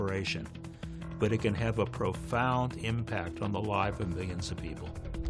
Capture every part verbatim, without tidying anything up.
operation, but it can have a profound impact on the life of millions of people.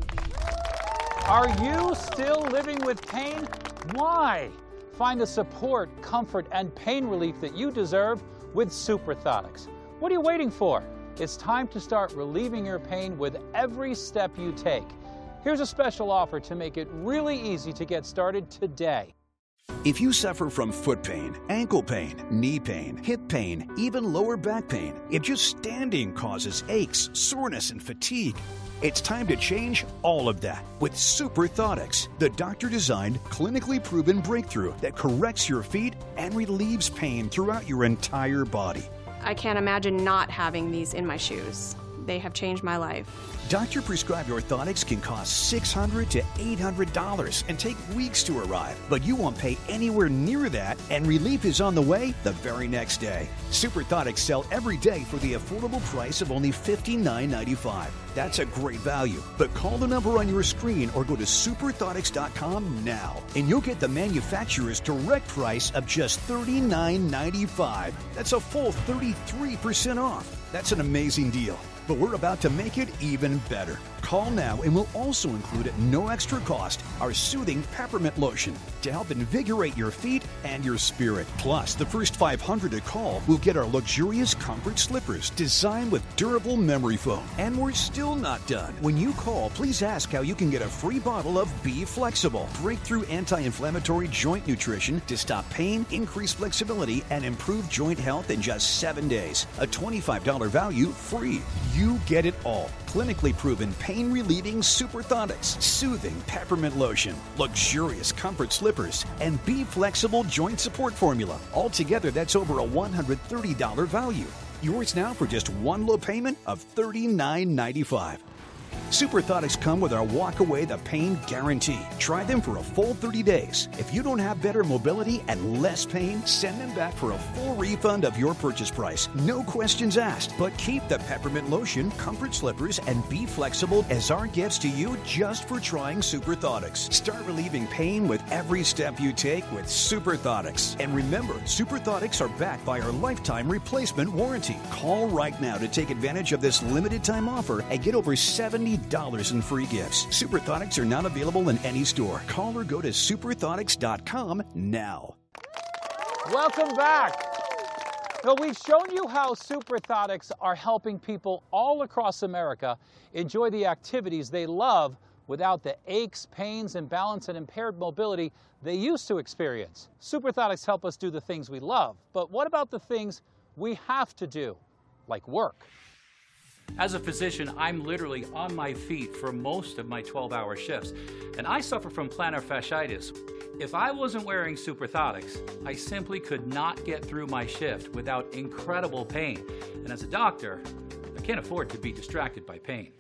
Are you still living with pain? Why? Find the support, comfort, and pain relief that you deserve with SuperThotics. What are you waiting for? It's time to start relieving your pain with every step you take. Here's a special offer to make it really easy to get started today. If you suffer from foot pain, ankle pain, knee pain, hip pain, even lower back pain, if just standing causes aches, soreness, and fatigue, it's time to change all of that with SuperThotics, the doctor-designed, clinically proven breakthrough that corrects your feet and relieves pain throughout your entire body. I can't imagine not having these in my shoes. They have changed my life. Doctor-prescribed orthotics can cost six hundred dollars to eight hundred dollars and take weeks to arrive, but you won't pay anywhere near that, and relief is on the way the very next day. SuperThotics sell every day for the affordable price of only fifty-nine ninety-five. That's a great value, but call the number on your screen or go to super thotics dot com now, and you'll get the manufacturer's direct price of just thirty-nine ninety-five. That's a full thirty-three percent off. That's an amazing deal. But we're about to make it even better. Call now and we'll also include at no extra cost our soothing peppermint lotion to help invigorate your feet and your spirit. Plus, the first five hundred to call will get our luxurious comfort slippers designed with durable memory foam. And we're still not done. When you call, please ask how you can get a free bottle of Be Flexible, breakthrough anti-inflammatory joint nutrition to stop pain, increase flexibility, and improve joint health in just seven days. A twenty-five dollars value free. You get it all. Clinically proven pain-relieving SuperThotics, soothing peppermint lotion, luxurious comfort slippers, and Be Flexible joint support formula. Altogether, that's over a one hundred thirty dollars value. Yours now for just one low payment of thirty-nine ninety-five. SuperThotics come with our Walk Away the Pain Guarantee. Try them for a full thirty days. If you don't have better mobility and less pain, send them back for a full refund of your purchase price. No questions asked, but keep the peppermint lotion, comfort slippers, and Be Flexible as our gifts to you just for trying SuperThotics. Start relieving pain with every step you take with SuperThotics. And remember, SuperThotics are backed by our lifetime replacement warranty. Call right now to take advantage of this limited time offer and get over seventy dollars in free gifts. SuperThotics are not available in any store. Call or go to super thotics dot com now. Welcome back. Now, we've shown you how SuperThotics are helping people all across America enjoy the activities they love without the aches, pains, imbalance, and impaired mobility they used to experience. SuperThotics help us do the things we love, but what about the things we have to do, like work? As a physician, I'm literally on my feet for most of my twelve hour shifts, and I suffer from plantar fasciitis. If I wasn't wearing SuperThotics, I simply could not get through my shift without incredible pain. And as a doctor, I can't afford to be distracted by pain.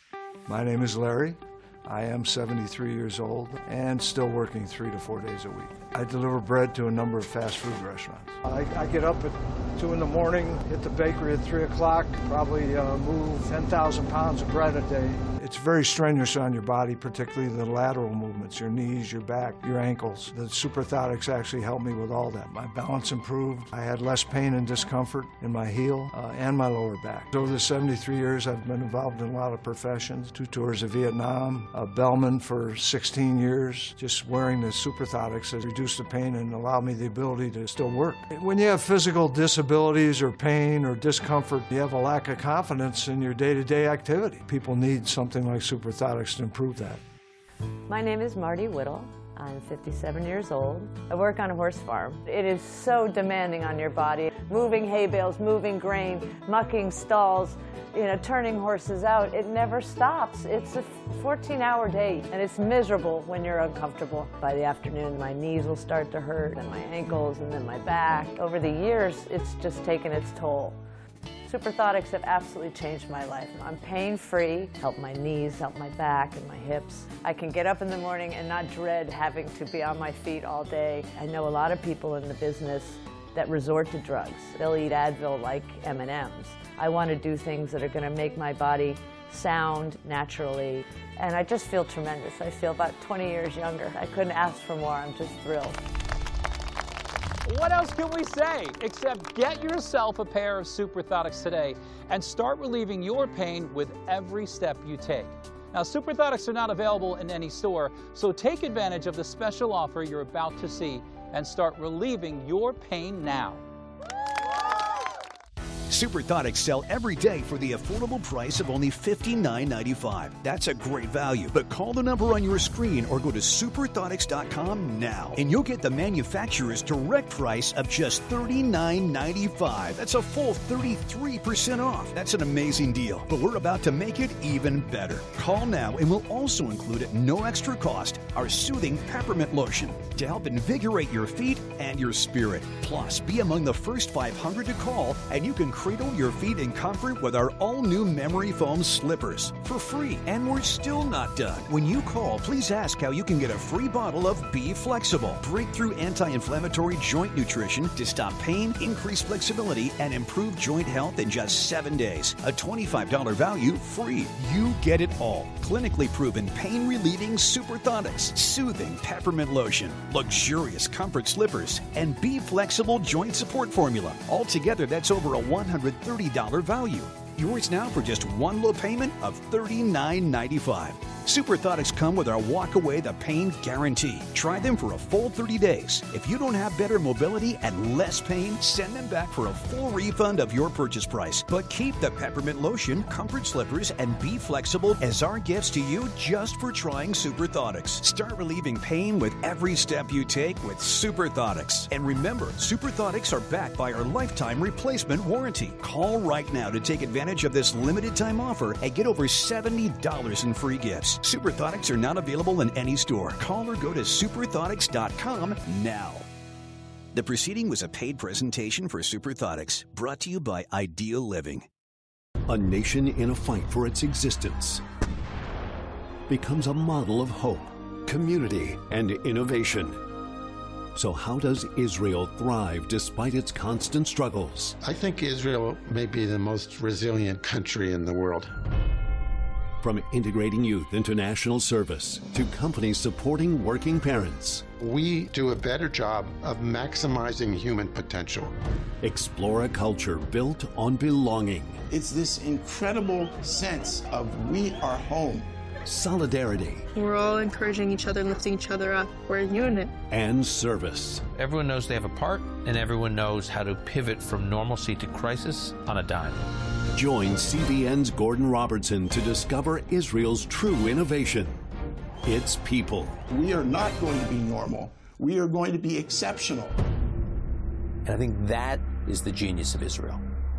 My name is Larry. I am seventy-three years old and still working three to four days a week. I deliver bread to a number of fast food restaurants. I, I get up at two in the morning, hit the bakery at three o'clock, probably uh, move ten thousand pounds of bread a day. It's very strenuous on your body, particularly the lateral movements, your knees, your back, your ankles. The SuperThotics actually helped me with all that. My balance improved. I had less pain and discomfort in my heel uh, and my lower back. Over the seventy-three years, I've been involved in a lot of professions. Two tours of Vietnam, a bellman for sixteen years. Just wearing the SuperThotics has reduced the pain and allowed me the ability to still work. When you have physical disabilities or pain or discomfort, you have a lack of confidence in your day-to-day activity. People need something like SuperThotics to improve that. My name is Marty Whittle. I'm fifty-seven years old. I work on a horse farm. It is so demanding on your body. Moving hay bales, moving grain, mucking stalls, you know, turning horses out. It never stops. It's a fourteen hour day, and it's miserable when you're uncomfortable. By the afternoon, my knees will start to hurt, and my ankles, and then my back. Over the years, it's just taken its toll. SuperThotics have absolutely changed my life. I'm pain-free, help my knees, help my back and my hips. I can get up in the morning and not dread having to be on my feet all day. I know a lot of people in the business that resort to drugs. They'll eat Advil like M and M's. I want to do things that are going to make my body sound naturally, and I just feel tremendous. I feel about twenty years younger. I couldn't ask for more. I'm just thrilled. what else can we say except get yourself a pair of Superthotics today and start relieving your pain with every step you take. Now, Superthotics are not available in any store, so take advantage of the special offer you're about to see and start relieving your pain now. Superthotics sell every day for the affordable price of only fifty-nine ninety-five. That's a great value. But call the number on your screen or go to superthotics dot com now, and you'll get the manufacturer's direct price of just thirty-nine ninety-five. That's a full thirty-three percent off. That's an amazing deal. But we're about to make it even better. Call now, and we'll also include at no extra cost our soothing peppermint lotion to help invigorate your feet and your spirit. Plus, be among the first five hundred to call, and you can cradle your feet in comfort with our all-new memory foam slippers for free. And we're still not done. When you call, please ask how you can get a free bottle of Be Flexible, breakthrough anti-inflammatory joint nutrition to stop pain, increase flexibility, and improve joint health in just seven days. A twenty-five dollars value free. You get it all. Clinically proven pain-relieving Superthotics, soothing peppermint lotion, luxurious comfort slippers, and Be Flexible joint support formula. Altogether, that's over a one hundred thirty dollars value. Yours now for just one low payment of thirty-nine ninety-five. Superthotics come with our Walk Away the Pain Guarantee. Try them for a full thirty days. If you don't have better mobility and less pain, send them back for a full refund of your purchase price. But keep the peppermint lotion, comfort slippers, and Be Flexible as our gifts to you just for trying Superthotics. Start relieving pain with every step you take with Superthotics. And remember, Superthotics are backed by our lifetime replacement warranty. Call right now to take advantage of this limited time offer and get over seventy dollars in free gifts. Superthotics are not available in any store. Call or go to superthotics dot com now. The proceeding was a paid presentation for Superthotics, brought to you by Ideal Living. A nation in a fight for its existence becomes a model of hope, community, and innovation. So how does Israel thrive despite its constant struggles? I think Israel may be the most resilient country in the world. From integrating youth into national service to companies supporting working parents, we do a better job of maximizing human potential. Explore a culture built on belonging. It's this incredible sense of we are home. Solidarity. We're all encouraging each other, lifting each other up. We're a unit. And service. Everyone knows they have a part, and everyone knows how to pivot from normalcy to crisis on a dime. Join C B N's Gordon Robertson to discover Israel's true innovation. Its people. We are not going to be normal. We are going to be exceptional. And I think that is the genius of Israel.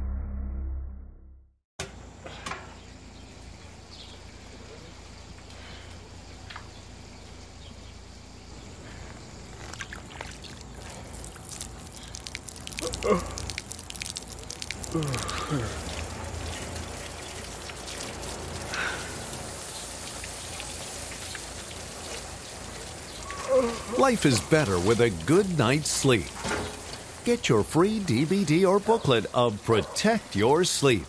Life is better with a good night's sleep. Get your free D V D or booklet of Protect Your Sleep.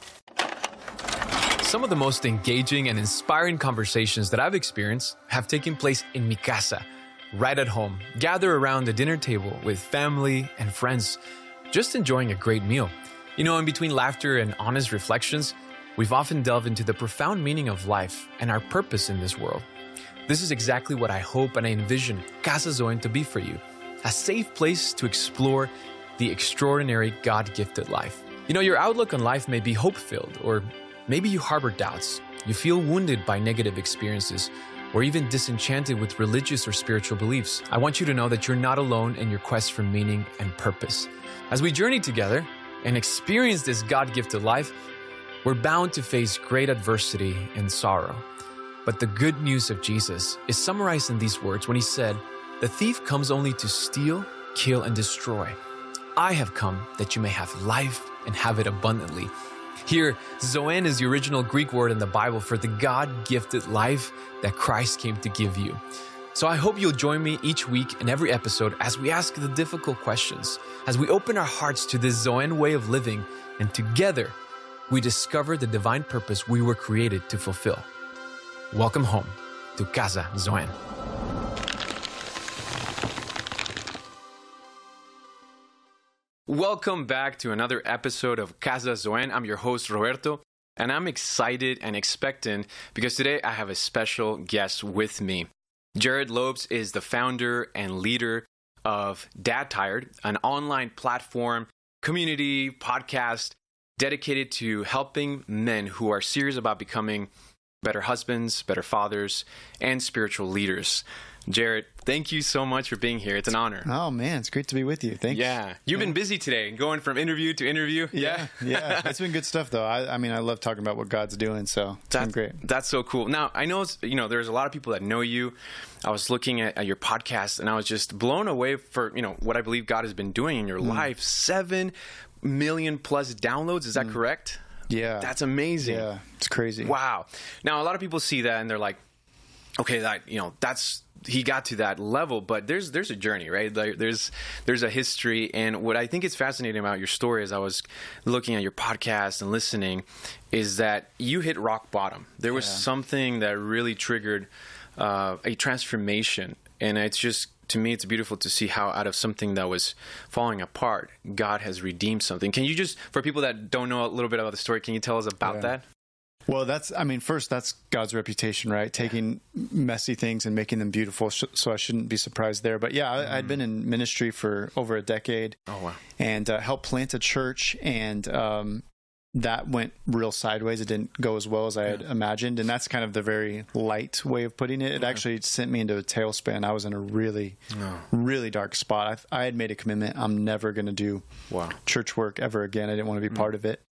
Some of the most engaging and inspiring conversations that I've experienced have taken place in mi casa, right at home. Gather around the dinner table with family and friends, just enjoying a great meal. You know, in between laughter and honest reflections, we've often delved into the profound meaning of life and our purpose in this world. This is exactly what I hope and I envision Casa Zoen to be for you, a safe place to explore the extraordinary God-gifted life. You know, your outlook on life may be hope-filled, or maybe you harbor doubts. You feel wounded by negative experiences, or even disenchanted with religious or spiritual beliefs. I want you to know that you're not alone in your quest for meaning and purpose. As we journey together and experience this God-gifted life, we're bound to face great adversity and sorrow. But the good news of Jesus is summarized in these words when he said, "The thief comes only to steal, kill, and destroy. I have come that you may have life and have it abundantly." Here, Zoen is the original Greek word in the Bible for the God-gifted life that Christ came to give you. So I hope you'll join me each week in every episode as we ask the difficult questions, as we open our hearts to this Zoen way of living, and together we discover the divine purpose we were created to fulfill. Welcome home to Casa Zoen. Welcome back to another episode of Casa Zoen. I'm your host, Roberto, and I'm excited and expectant because today I have a special guest with me. Jared Lopes is the founder and leader of Dad Tired, an online platform, community, podcast dedicated to helping men who are serious about becoming better husbands, better fathers, and spiritual leaders. Jared, thank you so much for being here. It's an honor. Oh, man, it's great to be with you. Thanks. Yeah. You've yeah. been busy today, going from interview to interview. Yeah, yeah. It's been good stuff, though. I, I mean, I love talking about what God's doing, so it's been great. That's so cool. Now, I know, you know, there's a lot of people that know you. I was looking at, at your podcast, and I was just blown away for, you know, what I believe God has been doing in your mm. life. Seven million plus downloads. Is that mm. correct? Yeah. That's amazing. Yeah, it's crazy. Wow. Now, a lot of people see that, and they're like, okay, that, you know, that's, he got to that level, but there's there's a journey, right? Like there's there's a history, and what I think is fascinating about your story, as I was looking at your podcast and listening, is that you hit rock bottom. There was yeah. something that really triggered uh, a transformation, and it's just, to me, it's beautiful to see how out of something that was falling apart, God has redeemed something. Can you just, for people that don't know a little bit about the story, can you tell us about yeah. that? Well, that's, I mean, first, that's God's reputation, right? Taking messy things and making them beautiful. So I shouldn't be surprised there. But yeah, I, I'd been in ministry for over a decade. Oh, wow. And uh, helped plant a church. And um, that went real sideways. It didn't go as well as I had yeah. imagined. And that's kind of the very light way of putting it. It yeah. actually sent me into a tailspin. I was in a really, oh. really dark spot. I, I had made a commitment. I'm never going to do wow. church work ever again. I didn't want to be mm. part of it.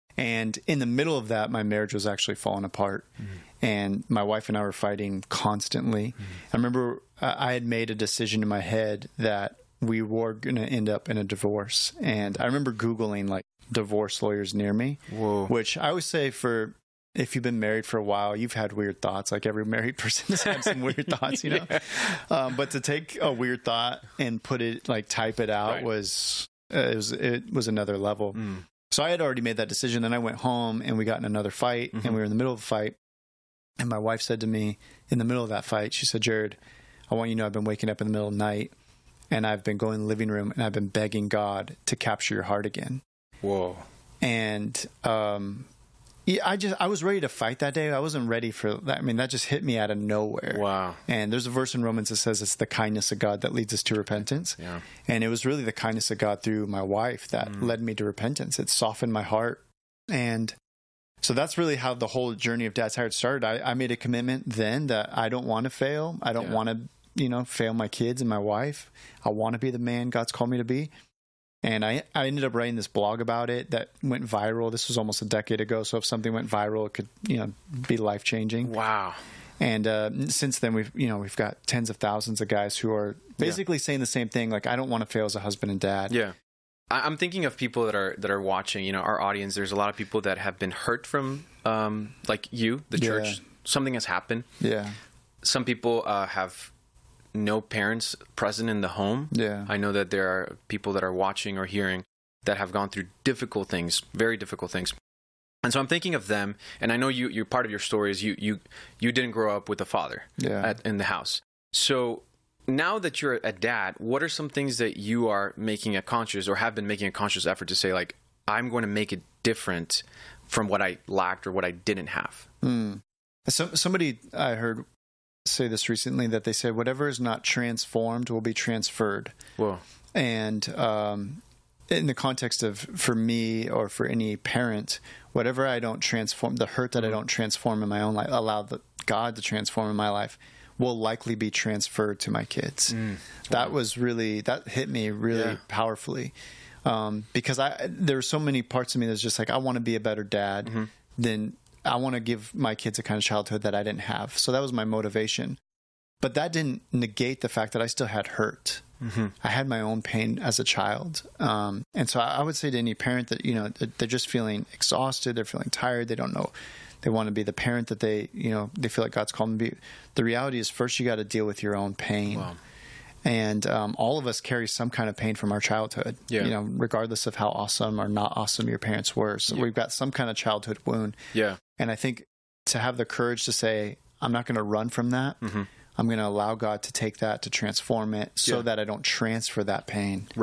And in the middle of that, my marriage was actually falling apart. Mm-hmm. And my wife and I were fighting constantly. Mm-hmm. I remember uh, I had made a decision in my head that we were going to end up in a divorce. And I remember Googling like divorce lawyers near me, Whoa. which I always say for, if you've been married for a while, you've had weird thoughts. Like every married person has had some weird thoughts, you know? yeah. um, but to take a weird thought and put it, like type it out right. was, uh, it was, it was another level. Mm. So I had already made that decision. Then I went home and we got in another fight mm-hmm. and we were in the middle of a fight. And my wife said to me in the middle of that fight, she said, Jared, I want you to know I've been waking up in the middle of the night and I've been going in the living room and I've been begging God to capture your heart again. Whoa. And, um, yeah, I just, I was ready to fight that day. I wasn't ready for that. I mean, that just hit me out of nowhere. Wow. And there's a verse in Romans that says it's the kindness of God that leads us to repentance. Yeah. And it was really the kindness of God through my wife that mm. led me to repentance. It softened my heart. And so that's really how the whole journey of Dad Tired started. I, I made a commitment then that I don't want to fail. I don't yeah. want to, you know, fail my kids and my wife. I want to be the man God's called me to be. And I, I ended up writing this blog about it that went viral. This was almost a decade ago. So if something went viral, it could, you know, be life changing. Wow. And uh, since then, we've, you know, we've got tens of thousands of guys who are basically yeah. saying the same thing. Like, I don't want to fail as a husband and dad. Yeah. I'm thinking of people that are, that are watching, you know, our audience. There's a lot of people that have been hurt from, um, like you, the church. Yeah. Something has happened. Yeah. Some people uh, have no parents present in the home. Yeah. I know that there are people that are watching or hearing that have gone through difficult things, very difficult things. And so I'm thinking of them, and I know you, you're part of your story is you, you, you didn't grow up with a father yeah. at, in the house. So now that you're a dad, what are some things that you are making a conscious or have been making a conscious effort to say, like, I'm going to make it different from what I lacked or what I didn't have? Mm. So, somebody I heard say this recently that they said whatever is not transformed will be transferred. Whoa. And um, in the context of for me or for any parent, whatever I don't transform, the hurt that I don't transform in my own life, allow the, God to transform in my life, will likely be transferred to my kids. Mm. That was really, that hit me really yeah. powerfully. Um, because I, there's so many parts of me that's just like, I want to be a better dad mm-hmm. than I want to give my kids a kind of childhood that I didn't have. So that was my motivation. But that didn't negate the fact that I still had hurt. Mm-hmm. I had my own pain as a child. Um, and so I would say to any parent that, you know, they're just feeling exhausted. They're feeling tired. They don't know. They want to be the parent that they, you know, they feel like God's called them to be. The reality is first you got to deal with your own pain. Wow. And um, all of us carry some kind of pain from our childhood, yeah. you know, regardless of how awesome or not awesome your parents were. So yeah. we've got some kind of childhood wound. Yeah. And I think to have the courage to say, I'm not going to run from that. Mm-hmm. I'm going to allow God to take that, to transform it so yeah. that I don't transfer that pain right.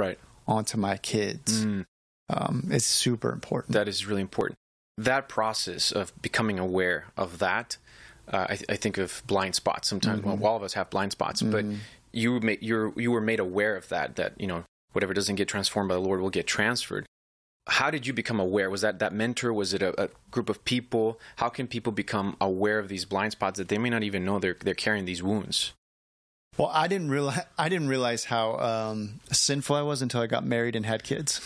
onto my kids. Mm. Um, it's super important. That is really important. That process of becoming aware of that, uh, I, th- I think of blind spots sometimes. Mm-hmm. Well, all of us have blind spots, Mm-hmm. but you ma- you're, you were made aware of that, that, you know, whatever doesn't get transformed by the Lord will get transferred. How did you become aware? Was that that mentor? Was it a, a group of people? How can people become aware of these blind spots that they may not even know they're they're carrying these wounds? Well, I didn't realize I didn't realize how um, sinful I was until I got married and had kids.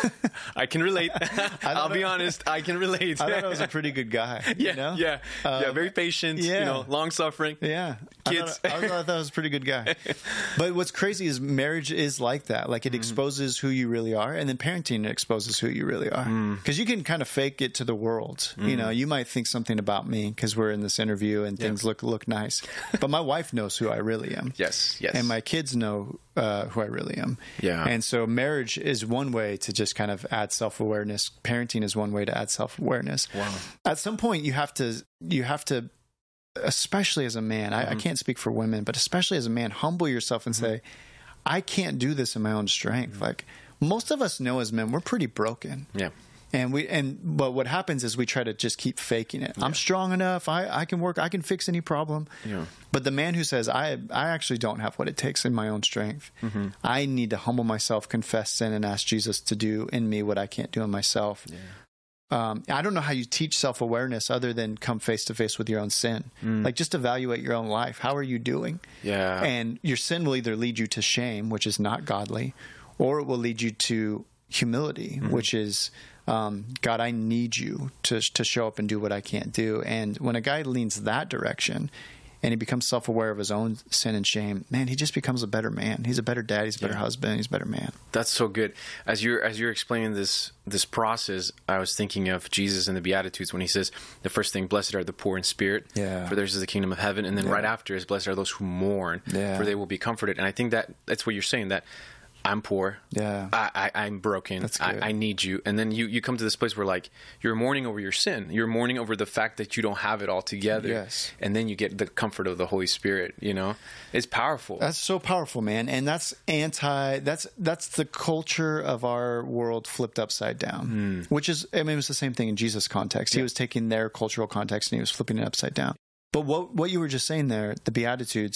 I can relate. I'll be honest. I can relate. I thought I was a pretty good guy. Yeah, you know? yeah, um, yeah. Very patient. Yeah. You know, long suffering. Yeah, Kids. I thought, I thought I was a pretty good guy. But what's crazy is marriage is like that. Like it exposes who you really are, and then parenting exposes who you really are. Because mm. you can kind of fake it to the world. Mm. You know, you might think something about me because we're in this interview and things yeah. look look nice, but my wife knows who I really am. Yes, yes. And my kids know uh, who I really am. Yeah. And so marriage is one way to just kind of add self-awareness. Parenting is one way to add self-awareness. Wow. At some point you have to, you have to, especially as a man, mm-hmm. I, I can't speak for women, but especially as a man, humble yourself and mm-hmm. say, I can't do this in my own strength. Mm-hmm. Like most of us know as men, we're pretty broken. Yeah. And we and but what happens is we try to just keep faking it. Yeah. I'm strong enough. I, I can work. I can fix any problem. Yeah. But the man who says I I actually don't have what it takes in my own strength. Mm-hmm. I need to humble myself, confess sin, and ask Jesus to do in me what I can't do in myself. Yeah. Um, I don't know how you teach self-awareness other than come face to face with your own sin. Mm. Like just evaluate your own life. How are you doing? Yeah. And your sin will either lead you to shame, which is not godly, or it will lead you to humility, mm-hmm. which is um, God, I need you to to show up and do what I can't do. And when a guy leans that direction and he becomes self-aware of his own sin and shame, man, he just becomes a better man. He's a better dad. He's a better yeah. husband. He's a better man. That's so good. As you're as you're explaining this this process, I was thinking of Jesus in the Beatitudes when he says the first thing, blessed are the poor in spirit, yeah. for theirs is the kingdom of heaven. And then yeah. right after is blessed are those who mourn, yeah. for they will be comforted. And I think that that's what you're saying, that I'm poor. Yeah. I, I, I'm broken. That's I, good. I need you. And then you, you come to this place where like you're mourning over your sin. You're mourning over the fact that you don't have it all together. Yes. And then you get the comfort of the Holy Spirit, you know? It's powerful. That's so powerful, man. And that's anti, that's that's the culture of our world flipped upside down, mm. which is, I mean, it was the same thing in Jesus' context. He yeah. was taking their cultural context and he was flipping it upside down. But what what you were just saying there, the Beatitudes,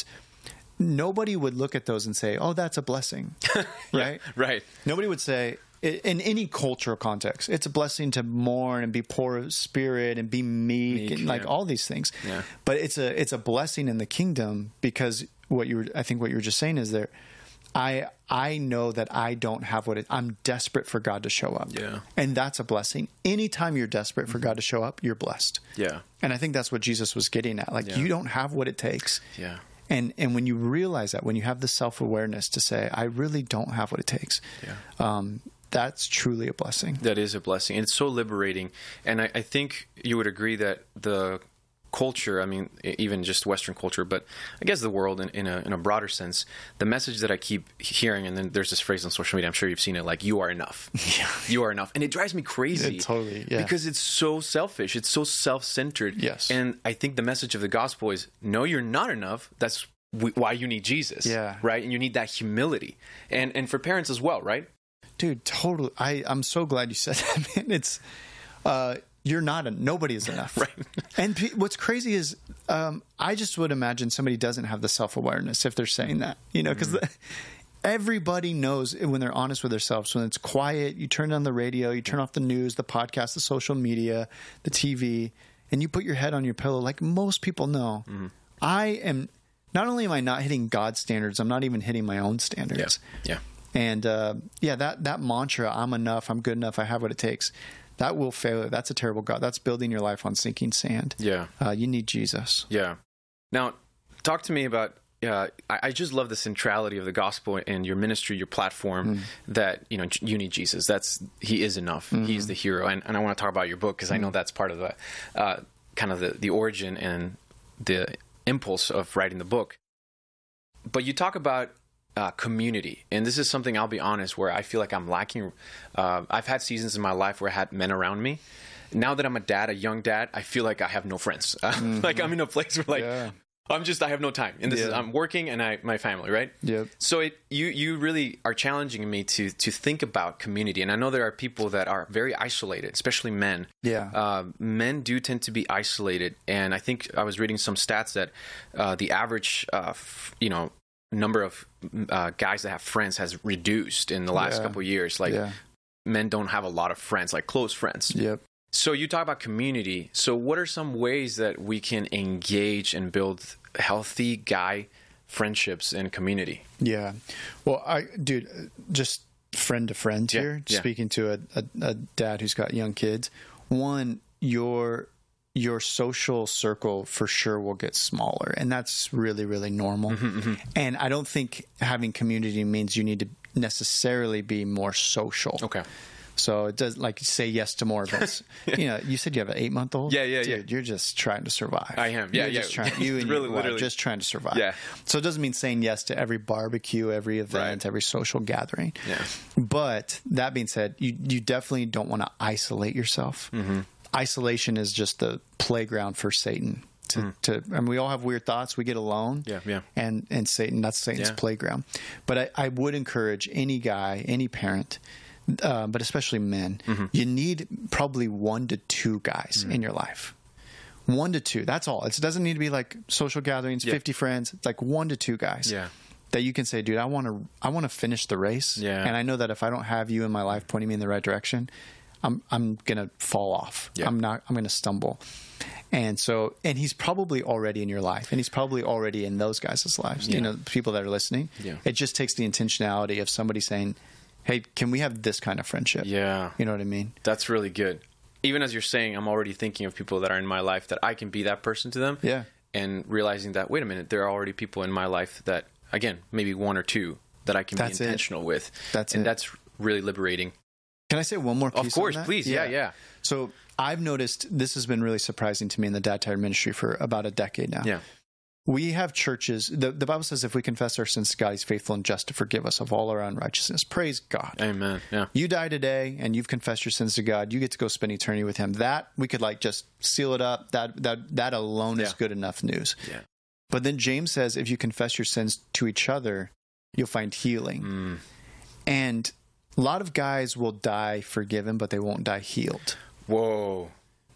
nobody would look at those and say, oh, that's a blessing, right? Yeah, right. Nobody would say, in any cultural context, it's a blessing to mourn and be poor of spirit and be meek, meek and like yeah. all these things. Yeah. But it's a it's a blessing in the kingdom because what you were, I think what you were just saying is there, I I know that I don't have what it, I'm desperate for God to show up. Yeah. And that's a blessing. Anytime you're desperate for God to show up, you're blessed. Yeah. And I think that's what Jesus was getting at. Like, yeah. you don't have what it takes. Yeah. And and when you realize that, when you have the self-awareness to say, I really don't have what it takes, yeah. um, that's truly a blessing. That is a blessing. And it's so liberating. And I, I think you would agree that the culture, I mean, even just Western culture, but I guess the world in, in, a, in a broader sense, the message that I keep hearing, and then there's this phrase on social media, I'm sure you've seen it, like, you are enough. Yeah. You are enough. And it drives me crazy. It totally, yeah. Because it's so selfish. It's so self-centered. Yes. And I think the message of the gospel is, no, you're not enough. That's why you need Jesus. Yeah. Right? And you need that humility. And and for parents as well, right? Dude, totally. I, I'm so glad you said that, man. It's, uh, you're not, a, nobody is enough. Right. And p- what's crazy is, um, I just would imagine somebody doesn't have the self-awareness if they're saying that, you know, because mm. everybody knows when they're honest with themselves, when it's quiet, you turn on the radio, you turn off the news, the podcast, the social media, the T V, and you put your head on your pillow. Like most people know, mm. I am, not only am I not hitting God's standards, I'm not even hitting my own standards. Yeah. Yeah. And, uh, yeah, that, that mantra, I'm enough, I'm good enough, I have what it takes, that will fail. That's a terrible God. That's building your life on sinking sand. Yeah. Uh, you need Jesus. Yeah. Now, talk to me about, uh, I, I just love the centrality of the gospel and your ministry, your platform, mm. that, you know, you need Jesus. That's, he is enough. Mm-hmm. He's the hero. And, and I want to talk about your book because mm. I know that's part of the, uh, kind of the, the origin and the impulse of writing the book. But you talk about Uh, community. And this is something, I'll be honest, where I feel like I'm lacking. Uh, I've had seasons in my life where I had men around me. Now that I'm a dad, a young dad, I feel like I have no friends. Mm-hmm. Like I'm in a place where like, yeah. I'm just, I have no time. And this Yeah. is, I'm working and I, my family, right? Yep. So it, you, you really are challenging me to, to think about community. And I know there are people that are very isolated, especially men. Yeah. Uh, men do tend to be isolated. And I think I was reading some stats that uh, the average, uh, f- you know, number of uh, guys that have friends has reduced in the last Yeah. couple of years. Like Yeah. men don't have a lot of friends, like close friends. Yep. So you talk about community. So what are some ways that we can engage and build healthy guy friendships and community? Yeah. Well, I, dude, just friend to friend Yeah, here, yeah. speaking to a, a, a dad who's got young kids. One, your your social circle for sure will get smaller, and that's really, really normal. Mm-hmm, mm-hmm. And I don't think having community means you need to necessarily be more social. Okay. So it does, like, say yes to more events. You know, you said you have an eight month old. Yeah, yeah, Dude, yeah. you're just trying to survive. I am. Yeah, You're yeah. Just trying, you and Really, your wife literally. just trying to survive. Yeah. So it doesn't mean saying yes to every barbecue, every event, Right. every social gathering. Yeah. But that being said, you you definitely don't want to isolate yourself. Mm-hmm. Isolation is just the playground for Satan. To, Mm. to I mean, we all have weird thoughts. We get alone. Yeah, yeah. And and Satan, that's Satan's Yeah. playground. But I, I would encourage any guy, any parent, uh, but especially men, Mm-hmm. you need probably one to two guys in your life. One to two. That's all. It doesn't need to be like social gatherings, Yeah. fifty friends. It's like one to two guys. Yeah. That you can say, dude, I want to, I want to finish the race. Yeah. And I know that if I don't have you in my life pointing me in the right direction, I'm, I'm gonna fall off. Yeah. I'm not. I'm gonna stumble. And so, and he's probably already in your life, and he's probably already in those guys' lives. Yeah. You know, people that are listening. Yeah. It just takes the intentionality of somebody saying, "Hey, can we have this kind of friendship?" Yeah. You know what I mean? That's really good. Even as you're saying, I'm already thinking of people that are in my life that I can be that person to them. Yeah. And realizing that, wait a minute, there are already people in my life that, again, maybe one or two that I can That's be it. intentional with. That's and it. that's really liberating. Can I say one more piece? Of course, on that? please. Yeah, yeah. So I've noticed this has been really surprising to me in the Dad Tired ministry for about a decade now. Yeah. We have churches. The, the Bible says if we confess our sins to God, He's faithful and just to forgive us of all our unrighteousness. Praise God. Amen. Yeah. You die today and you've confessed your sins to God. You get to go spend eternity with Him. That we could like just seal it up. That that that alone is Yeah. good enough news. Yeah. But then James says if you confess your sins to each other, you'll find healing. Mm. And a lot of guys will die forgiven, but they won't die healed. Whoa.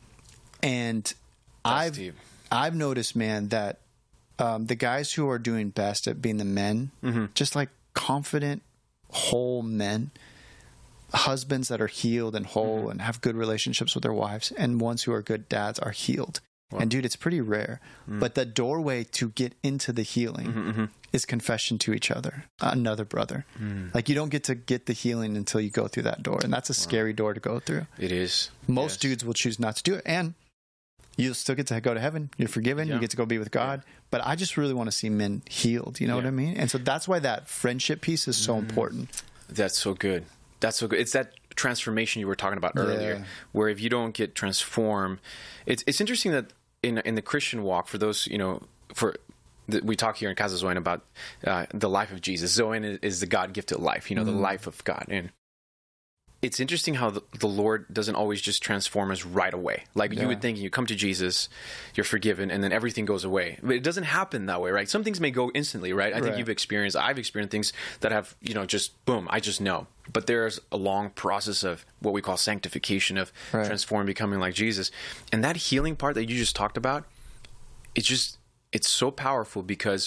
And That's I've deep. I've noticed, man, that um, the guys who are doing best at being the men, Mm-hmm. just like confident, whole men, husbands that are healed and whole Mm-hmm. and have good relationships with their wives, and ones who are good dads are healed. Wow. And dude, it's pretty rare. Mm. But the doorway to get into the healing Mm-hmm, mm-hmm. is confession to each other, another brother. Mm. Like you don't get to get the healing until you go through that door, and that's a scary door to go through. It is. Most Yes. dudes will choose not to do it, and you still get to go to heaven. You're forgiven. Yeah. You get to go be with God. But I just really want to see men healed. You know Yeah. what I mean? And so that's why that friendship piece is so important. That's so good. That's so good. It's that transformation you were talking about earlier, Yeah. where if you don't get transformed, it's it's interesting that in in the Christian walk, for those you know, for the, we talk here in Casa Zoen about uh, the life of Jesus. Zoen is, is the God gifted life, you know, the Mhm. life of God, and it's interesting how the, the Lord doesn't always just transform us right away. Like Yeah. you would think, you come to Jesus, you're forgiven, and then everything goes away. But it doesn't happen that way, right? Some things may go instantly, right? I think Right. you've experienced, I've experienced things that have, you know, just boom, I just know. But there's a long process of what we call sanctification, of Right. transforming, becoming like Jesus. And that healing part that you just talked about, it's just, it's so powerful because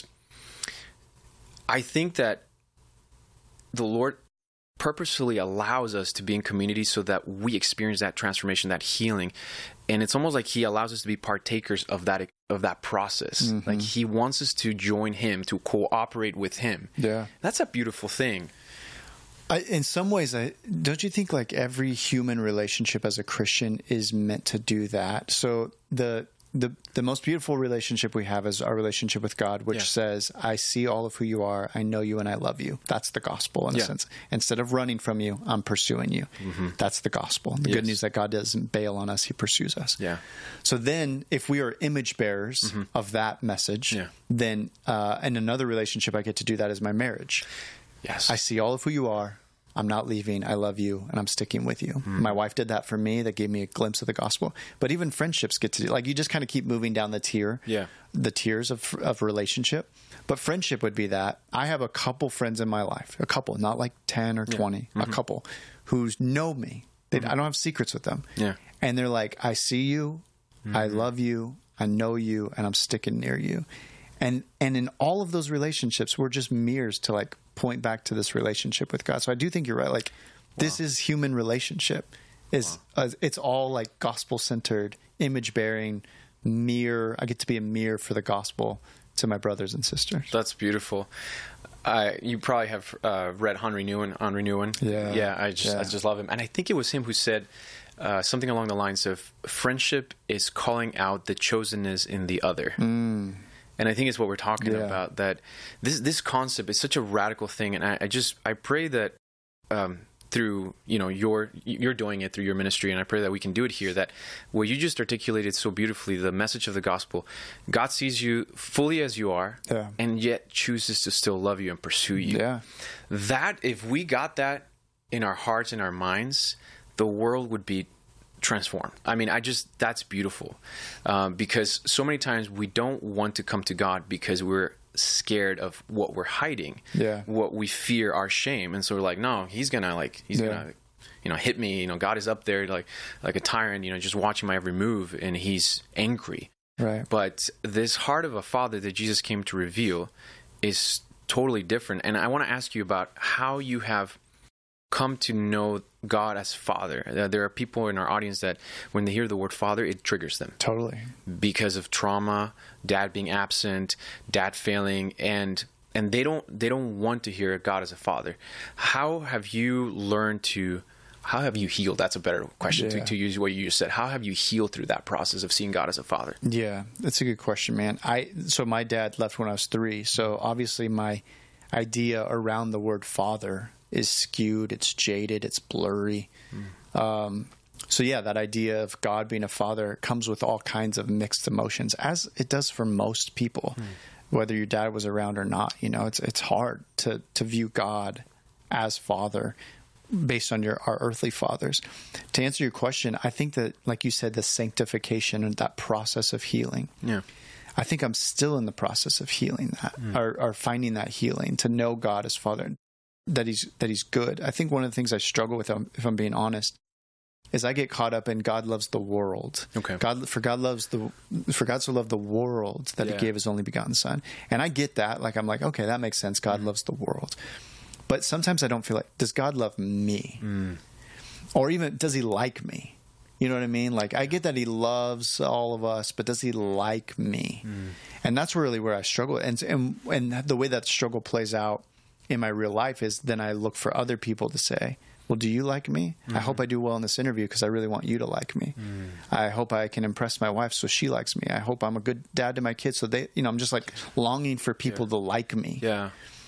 I think that the Lord purposefully allows us to be in community so that we experience that transformation, that healing. And it's almost like He allows us to be partakers of that of that process. Mhm. Like He wants us to join Him, to cooperate with Him. Yeah. That's a beautiful thing. I, in some ways, I don't you think like every human relationship as a Christian is meant to do that? So the the the most beautiful relationship we have is our relationship with God, which Yeah. says, "I see all of who you are. I know you, and I love you." That's the gospel in Yeah. a sense. Instead of running from you, I'm pursuing you. Mm-hmm. That's the gospel. The Yes. good news that God doesn't bail on us; He pursues us. Yeah. So then, if we are image bearers of that message, Yeah. then uh, in another relationship, I get to do that as my marriage. Yes. I see all of who you are. I'm not leaving. I love you, and I'm sticking with you. Mm. My wife did that for me. That gave me a glimpse of the gospel. But even friendships get to, like, you just kind of keep moving down the tier, yeah, the tiers of of relationship. But friendship would be that. I have a couple friends in my life, a couple, not like ten or twenty, yeah. mm-hmm. a couple who know me. They, mm-hmm. I don't have secrets with them. Yeah. And they're like, I see you, mm-hmm. I love you, I know you, and I'm sticking near you. And and in all of those relationships, we're just mirrors to like point back to this relationship with God. So I do think you're right. Like, wow. this is human relationship. Is wow. uh, it's all like gospel centered, image bearing, mirror. I get to be a mirror for the gospel to my brothers and sisters. That's beautiful. Uh, you probably have uh, read Henry Nouwen. Henry Nouwen. Yeah, yeah. I just yeah. I just love him, and I think it was him who said uh, something along the lines of, "Friendship is calling out the chosenness in the other." Mm. And I think it's what we're talking yeah. about. That this this concept is such a radical thing, and I, I just I pray that um, through you know your you're doing it through your ministry, and I pray that we can do it here. That what you just articulated so beautifully, the message of the gospel, God sees you fully as you are, yeah. and yet chooses to still love you and pursue you. Yeah. That if we got that in our hearts and our minds, the world would be transformed. I mean, I just, that's beautiful. Um, because so many times we don't want to come to God because we're scared of what we're hiding, yeah. what we fear, our shame. And so we're like, no, he's gonna like, he's yeah. gonna, you know, hit me. You know, God is up there like, like a tyrant, you know, just watching my every move, and he's angry. Right. But this heart of a father that Jesus came to reveal is totally different. And I want to ask you about how you have come to know God as Father. Uh, there are people in our audience that when they hear the word Father, it triggers them. Totally. Because of trauma, dad being absent, dad failing, and and they don't they don't want to hear God as a father. How have you learned to, how have you healed? That's a better question yeah. to, to use what you just said. How have you healed through that process of seeing God as a father? Yeah, that's a good question, man. I so my dad left when I was three, so obviously my idea around the word father is skewed, it's jaded, it's blurry. Mm. Um, so yeah, that idea of God being a father comes with all kinds of mixed emotions, as it does for most people, mm. whether your dad was around or not. You know, it's it's hard to to view God as father based on your our earthly fathers. To answer your question, I think that, like you said, the sanctification and that process of healing. Yeah. I think I'm still in the process of healing that, mm. or, or finding that healing, to know God as Father, that he's that he's good. I think one of the things I struggle with, if I'm being honest, is I get caught up in God loves the world. Okay. God for God loves the for God so loved the world that yeah. he gave his only begotten Son. And I get that. Like, I'm like, okay, that makes sense. God mm. loves the world. But sometimes I don't feel like, does God love me? Mm. Or even, does he like me? You know what I mean? Like, I get that he loves all of us, but does he like me? Mm. And that's really where I struggle. And, and and the way that struggle plays out in my real life is then I look for other people to say, well, do you like me? Mm. I hope I do well in this interview because I really want you to like me. Mm. I hope I can impress my wife so she likes me. I hope I'm a good dad to my kids so they, you know, I'm just like longing for people yeah. to like me. Yeah.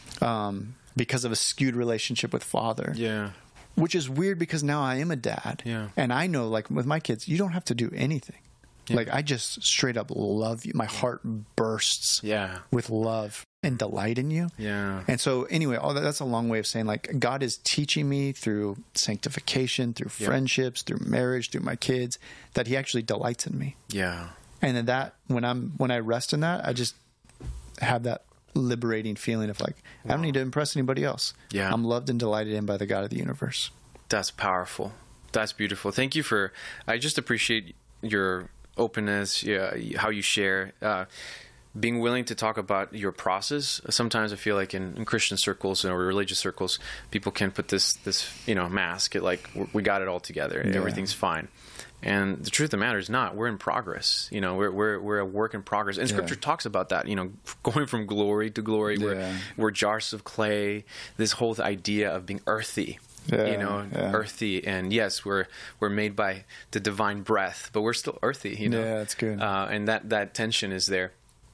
Um, because of a skewed relationship with father. Yeah. Which is weird because now I am a dad. Yeah. And I know, like, with my kids, you don't have to do anything. Yeah. Like, I just straight up love you. My heart bursts yeah. with love and delight in you. Yeah. And so, anyway, all that, that's a long way of saying, like, God is teaching me through sanctification, through yeah. friendships, through marriage, through my kids, that he actually delights in me. Yeah. And then that, when I'm when I rest in that, I just have that liberating feeling of like, wow. I don't need to impress anybody else. Yeah. I'm loved and delighted in by the God of the universe. That's powerful. That's beautiful. Thank you for, I just appreciate your openness, yeah, how you share, uh, being willing to talk about your process. Sometimes I feel like in, in Christian circles or religious circles, people can put this, this, you know, mask, it like, we got it all together. Yeah. Everything's fine. And the truth of the matter is not. We're in progress. You know, we're we're we're a work in progress. And Scripture yeah. talks about that. You know, going from glory to glory. Yeah. We're we're jars of clay. This whole idea of being earthy. Yeah, you know, yeah. earthy. And yes, we're we're made by the divine breath, but we're still earthy. You know, yeah, that's good. Uh, and that that tension is there.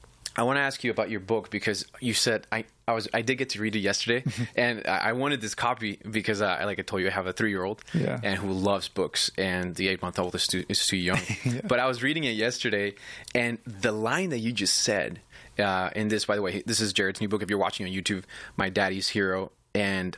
I want to ask you about your book because you said I, I was I did get to read it yesterday, and I wanted this copy because I, like I told you, I have a three-year-old yeah. and who loves books, and the eight-month-old is too, is too young. yeah. But I was reading it yesterday, and the line that you just said uh, in this, by the way, this is Jared's new book. If you're watching on YouTube, My Daddy's Hero, and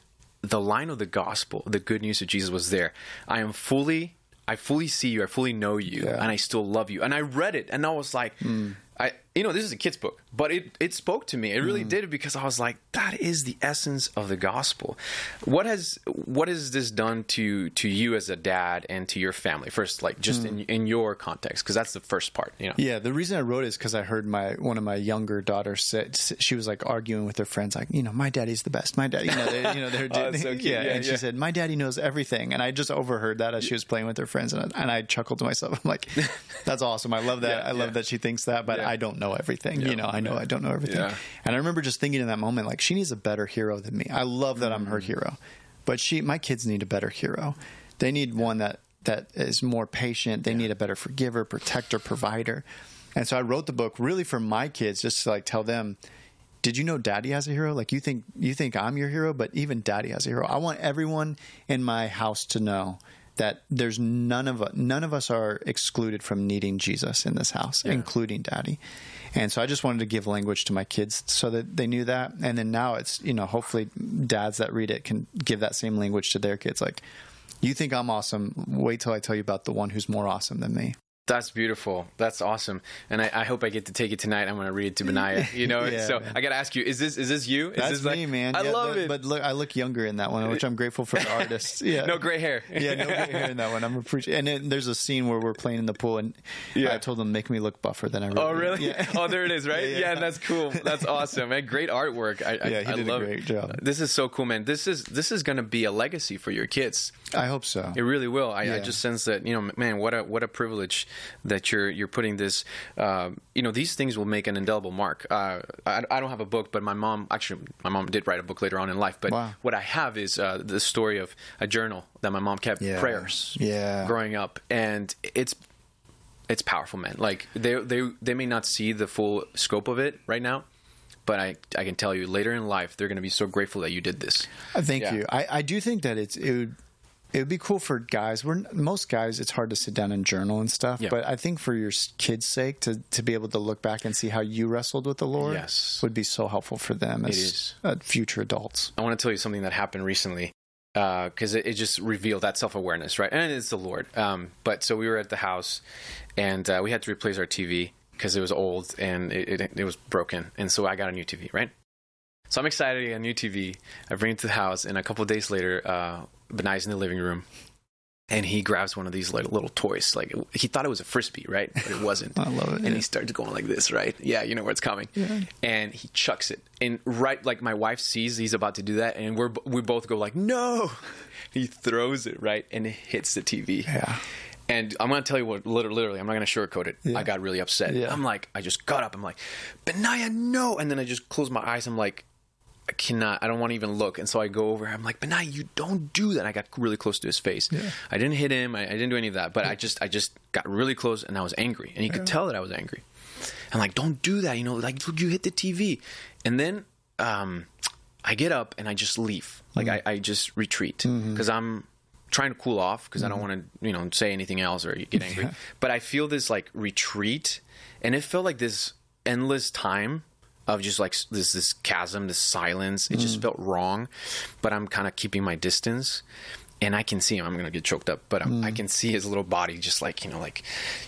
the line of the gospel, the good news of Jesus was there. I am fully, I fully see you, I fully know you, yeah. and I still love you. And I read it, and I was like, mm. I, you know, this is a kid's book, but it, it spoke to me. It really mm. did, because I was like, that is the essence of the gospel. What has what has this done to to you as a dad and to your family? First, like just mm. in in your context, because that's the first part. You know. Yeah, the reason I wrote it is because I heard my one of my younger daughters said, she was like arguing with her friends, like, you know, my daddy's the best. My daddy, you know, they, you know, they're oh, so cute. yeah, yeah. And yeah. she said, my daddy knows everything, and I just overheard that as she was playing with her friends, and I, and I chuckled to myself. I'm like, that's awesome. I love that. yeah, I love yeah. that she thinks that, but yeah. I don't know everything. Yeah. You know, I know I don't know everything. Yeah. And I remember just thinking in that moment, like, she needs a better hero than me. I love that mm. I'm her hero, but she, my kids need a better hero. They need one that, that is more patient. They yeah. need a better forgiver, protector, provider. And so I wrote the book really for my kids, just to like tell them, did you know daddy has a hero? Like, you think, you think I'm your hero, but even daddy has a hero. I want everyone in my house to know that there's none of none of us are excluded from needing Jesus in this house, yeah. including daddy. And so I just wanted to give language to my kids so that they knew that. And then now it's, you know, hopefully dads that read it can give that same language to their kids. Like, you think I'm awesome, wait till I tell you about the one who's more awesome than me. That's beautiful. That's awesome. And I, I hope I get to take it tonight. I'm going to read it to Benaiah. You know, yeah, so man. I got to ask you, is this is this you? Is That's this me, like, man. I yeah, love the, it. But look, I look younger in that one, which I'm grateful for the artists. Yeah. No gray hair. yeah, no gray hair in that one. I'm appreciating. And then there's a scene where we're playing in the pool, and yeah. I told them, make me look buffer than I really Oh, really? Yeah. Oh, there it is, right? yeah, yeah, yeah. yeah, that's cool. That's awesome. Man, great artwork. I, yeah, I, he I did love a great it. job. This is so cool, man. This is this is going to be a legacy for your kids. I hope so. It really will. I, yeah. I just sense that, you know, man, what a what a privilege that you're you're putting this. Uh, you know, these things will make an indelible mark. Uh, I, I don't have a book, but my mom, actually, my mom did write a book later on in life. But wow. what I have is uh, the story of a journal that my mom kept, yeah. prayers, yeah. growing up, and it's it's powerful, man. Like they they they may not see the full scope of it right now, but I I can tell you later in life they're going to be so grateful that you did this. Uh, thank yeah. you. I, I do think that it's it would. It would be cool for guys. We're most guys. It's hard to sit down and journal and stuff. Yeah. But I think for your kids' sake, to to be able to look back and see how you wrestled with the Lord, yes. would be so helpful for them as it is. Uh, future adults. I want to tell you something that happened recently because uh, it, it just revealed that self-awareness, right? And it's the Lord. Um, but so we were at the house, and uh, we had to replace our T V because it was old and it, it it was broken. And so I got a new T V, right? So I'm excited to get a new T V. I bring it to the house, and a couple of days later, uh, Benaiah's in the living room, and he grabs one of these like little toys. Like he thought it was a Frisbee, right? But it wasn't. I love it. And yeah. he started going like this, right? Yeah, you know where it's coming. Yeah. And he chucks it, and right like my wife sees he's about to do that, and we're we both go like, no. He throws it right, and it hits the T V. Yeah. And I'm going to tell you what, literally, I'm not going to sugarcoat it. Yeah. I got really upset. Yeah. I'm like, I just got up. I'm like, Benaiah, no. And then I just closed my eyes. I'm like, I cannot, I don't want to even look. And so I go over, I'm like, Benaiah, you don't do that. And I got really close to his face. Yeah. I didn't hit him. I, I didn't do any of that. But I just, I just got really close, and I was angry. And he could yeah. tell that I was angry. I'm like, don't do that. You know, like you hit the T V. And then um, I get up and I just leave. Like mm-hmm. I, I just retreat because mm-hmm. I'm trying to cool off because mm-hmm. I don't want to, you know, say anything else or get angry. Yeah. But I feel this like retreat, and it felt like this endless time of just like this this chasm, this silence. It mm. just felt wrong, but I'm kind of keeping my distance, and I can see him. I'm gonna get choked up, but mm. I can see his little body just like, you know, like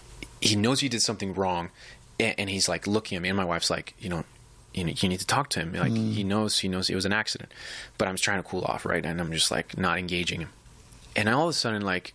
he knows he did something wrong, and, and he's like looking at me, and my wife's like, you know, you know, you need to talk to him. Like mm. he knows, he knows it was an accident, but I'm trying to cool off, right? And I'm just like not engaging him, and all of a sudden, like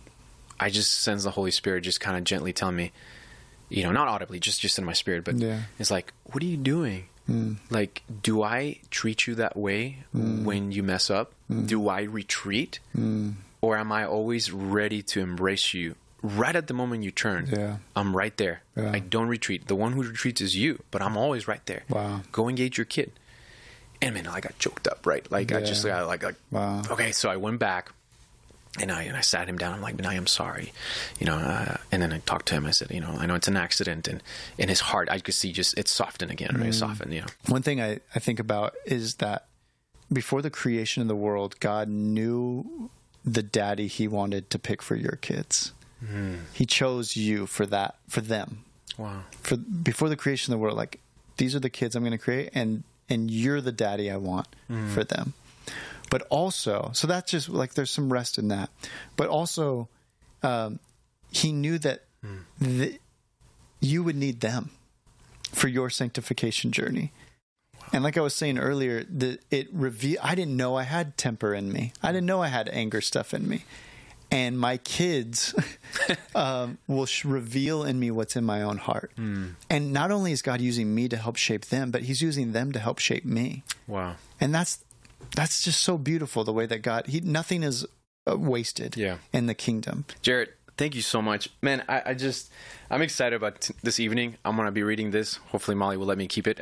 I just sense the Holy Spirit just kind of gently telling me, you know, not audibly, just just in my spirit, but yeah. it's like, what are you doing? Mm. Like, do I treat you that way mm. when you mess up? Mm. Do I retreat? Mm. Or am I always ready to embrace you right at the moment you turn? Yeah. I'm right there. Yeah. I don't retreat. The one who retreats is you, but I'm always right there. Wow. Go engage your kid. And man, I got choked up, right? Like, yeah. I just got like, like wow. okay, so I went back. And I and I sat him down. I'm like, Benaiah, I'm sorry, you know. Uh, and then I talked to him. I said, you know, I know it's an accident. And in his heart, I could see just it softened again. Right, mm. softened. You know. One thing I, I think about is that before the creation of the world, God knew the daddy He wanted to pick for your kids. Mm. He chose you for that, for them. Wow. For before the creation of the world, like these are the kids I'm going to create, and and you're the daddy I want mm. for them. But also, so that's just like there's some rest in that. But also, um, he knew that mm. the, you would need them for your sanctification journey. Wow. And like I was saying earlier, the, it reveal. I didn't know I had temper in me. I didn't know I had anger stuff in me. And my kids um, will sh- reveal in me what's in my own heart. Mm. And not only is God using me to help shape them, but he's using them to help shape me. Wow. And that's that's just so beautiful, the way that God, he nothing is uh, wasted yeah. in the kingdom. Jarrett, thank you so much. Man, I, I just, I'm excited about t- this evening. I'm going to be reading this. Hopefully Molly will let me keep it.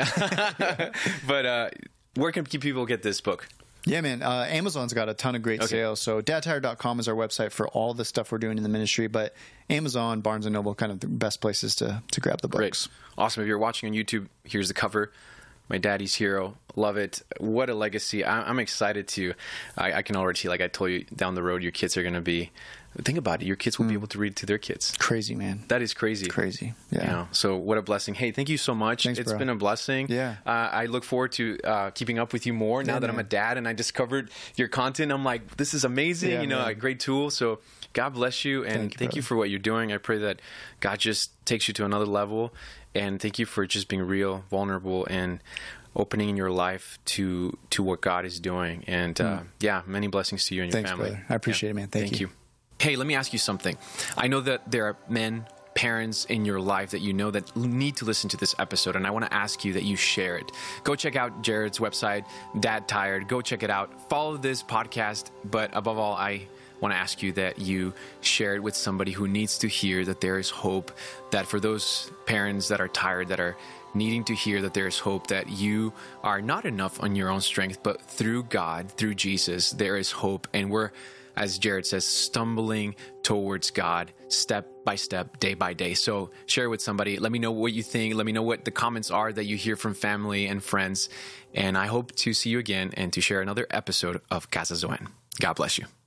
But uh, where can people get this book? Yeah, man. Uh, Amazon's got a ton of great okay. sales. So dad tired dot com is our website for all the stuff we're doing in the ministry. But Amazon, Barnes and Noble, kind of the best places to, to grab the books. Great. Awesome. If you're watching on YouTube, here's the cover. My Daddy's Hero. Love it. What a legacy. I, I'm excited to, I, I can already see, like I told you, down the road, your kids are going to be, think about it. Your kids will mm. be able to read to their kids. Crazy, man. That is crazy. Crazy. Yeah. You know, so what a blessing. Hey, thank you so much. Thanks, it's bro. been a blessing. Yeah. Uh, I look forward to uh, keeping up with you more now yeah, that man. I'm a dad and I discovered your content. I'm like, this is amazing. Yeah, you know, man. a great tool. So God bless you. And thank you, thank you for what you're doing. I pray that God just takes you to another level. And thank you for just being real, vulnerable, and opening your life to to what God is doing. And uh, mm. yeah, many blessings to you and your Thanks, family. Brother. I appreciate yeah. it, man. Thank, Thank you. you. Hey, let me ask you something. I know that there are men, parents in your life that you know that need to listen to this episode, and I want to ask you that you share it. Go check out Jarrett's website, Dad Tired. Go check it out. Follow this podcast, but above all, I want to ask you that you share it with somebody who needs to hear that there is hope, that for those parents that are tired, that are needing to hear that there is hope, that you are not enough on your own strength, but through God, through Jesus, there is hope. And we're, as Jarrett says, stumbling towards God step by step, day by day. So share it with somebody. Let me know what you think. Let me know what the comments are that you hear from family and friends. And I hope to see you again and to share another episode of Casa Zoen. God bless you.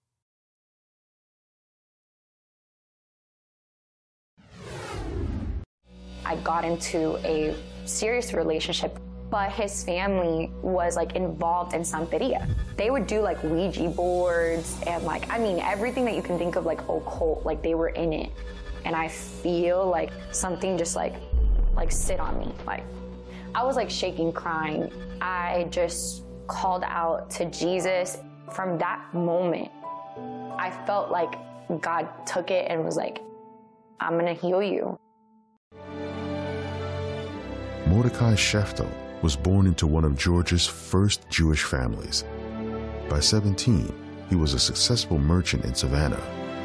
I got into a serious relationship, but his family was like involved in Santeria. They would do like Ouija boards and like, I mean, everything that you can think of like occult, like they were in it. And I feel like something just like, like sit on me. Like I was like shaking, crying. I just called out to Jesus. From that moment, I felt like God took it and was like, I'm gonna heal you. Mordecai Sheftel was born into one of Georgia's first Jewish families. By seventeen, he was a successful merchant in Savannah.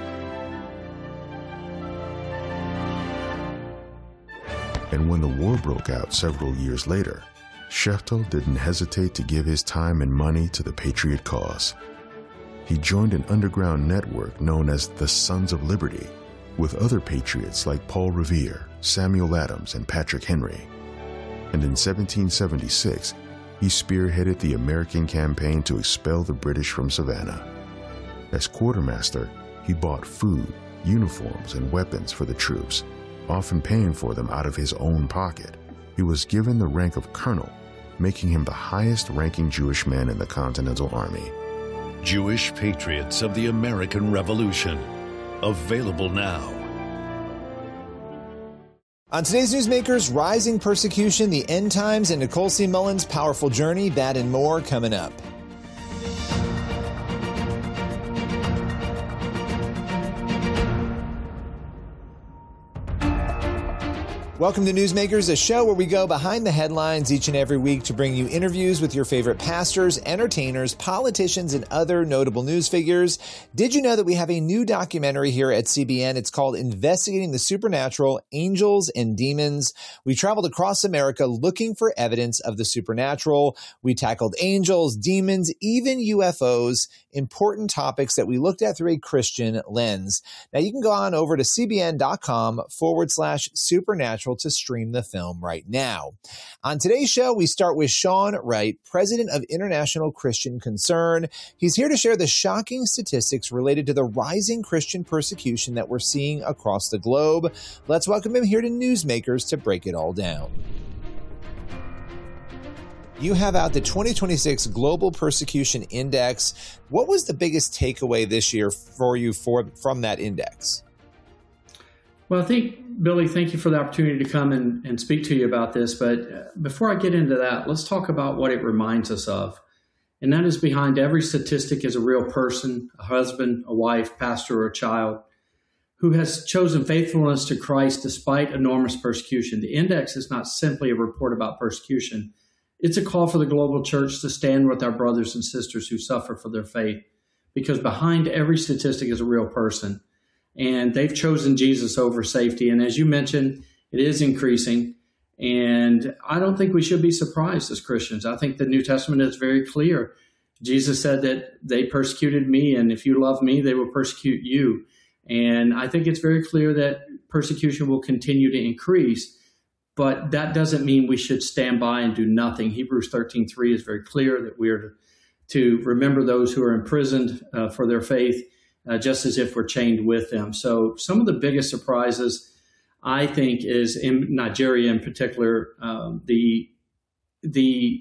And when the war broke out several years later, Sheftel didn't hesitate to give his time and money to the Patriot cause. He joined an underground network known as the Sons of Liberty, with other patriots like Paul Revere, Samuel Adams, and Patrick Henry. And in seventeen seventy-six, he spearheaded the American campaign to expel the British from Savannah. As quartermaster, he bought food, uniforms, and weapons for the troops, often paying for them out of his own pocket. He was given the rank of colonel, making him the highest-ranking Jewish man in the Continental Army. Jewish Patriots of the American Revolution. Available now. On today's Newsmakers, rising persecution, the end times, and Nicole C. Mullins' powerful journey, that and more coming up. Welcome to Newsmakers, a show where we go behind the headlines each and every week to bring you interviews with your favorite pastors, entertainers, politicians, and other notable news figures. Did you know that we have a new documentary here at C B N? It's called Investigating the Supernatural, Angels and Demons. We traveled across America looking for evidence of the supernatural. We tackled angels, demons, even U F Os, important topics that we looked at through a Christian lens. Now you can go on over to cbn.com forward slash supernatural to stream the film right now. On today's show, we start with Sean Wright, president of International Christian Concern. He's here to share the shocking statistics related to the rising Christian persecution that we're seeing across the globe. Let's welcome him here to Newsmakers to break it all down. You have out the twenty twenty-six Global Persecution Index. What was the biggest takeaway this year for you for, from that index? Well, I think, Billy, thank you for the opportunity to come and, and speak to you about this. But before I get into that, let's talk about what it reminds us of. And that is, behind every statistic is a real person, a husband, a wife, pastor, or a child who has chosen faithfulness to Christ despite enormous persecution. The index is not simply a report about persecution. It's a call for the global church to stand with our brothers and sisters who suffer for their faith, because behind every statistic is a real person. And they've chosen Jesus over safety. And as you mentioned, it is increasing. And I don't think we should be surprised as Christians. I think the New Testament is very clear. Jesus said that they persecuted me, and if you love me, they will persecute you. And I think it's very clear that persecution will continue to increase, but that doesn't mean we should stand by and do nothing. Hebrews thirteen three is very clear that we are to remember those who are imprisoned uh, for their faith, uh, just as if we're chained with them. So some of the biggest surprises, I think, is in Nigeria in particular, um, the the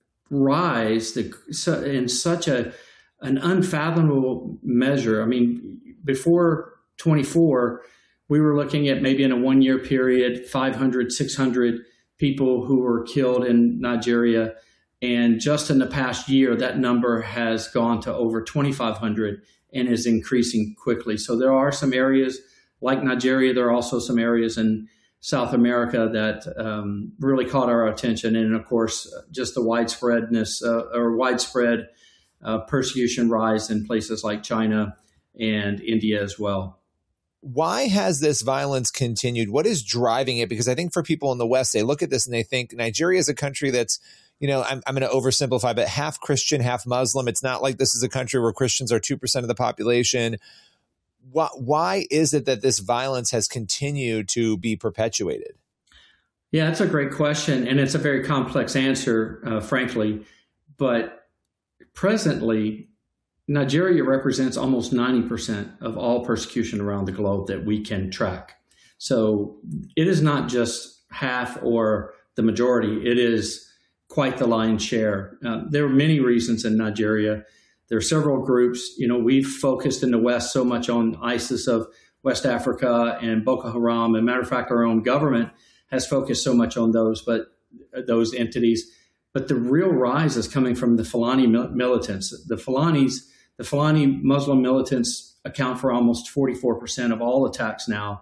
rise the, in such a an unfathomable measure. I mean, before twenty-four, we were looking at maybe in a one-year period, five hundred, six hundred people who were killed in Nigeria. And just in the past year, that number has gone to over twenty-five hundred and is increasing quickly. So there are some areas like Nigeria. There are also some areas in South America that um, really caught our attention. And of course, just the widespreadness uh, or widespread uh, persecution rise in places like China and India as well. Why has this violence continued? What is driving it? Because I think for people in the West, they look at this and they think Nigeria is a country that's, you know, I'm, I'm going to oversimplify, but half Christian, half Muslim. It's not like this is a country where Christians are two percent of the population. Why, why is it that this violence has continued to be perpetuated? Yeah, that's a great question. And it's a very complex answer, uh, frankly. But presently, Nigeria represents almost ninety percent of all persecution around the globe that we can track. So it is not just half or the majority. It is quite the lion's share. Uh, there are many reasons in Nigeria. There are several groups. You know, we've focused in the West so much on ISIS of West Africa and Boko Haram. And matter of fact, our own government has focused so much on those, but those entities. But the real rise is coming from the Fulani militants. The Fulanis, the Fulani Muslim militants account for almost forty-four percent of all attacks now.